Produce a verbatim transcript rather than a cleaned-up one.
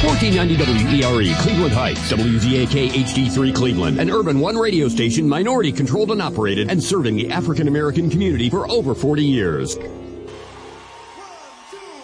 fourteen ninety W E R E, Cleveland Heights, W Z A K H D three Cleveland, an Urban One radio station, minority controlled and operated, and serving the African American community for over forty years.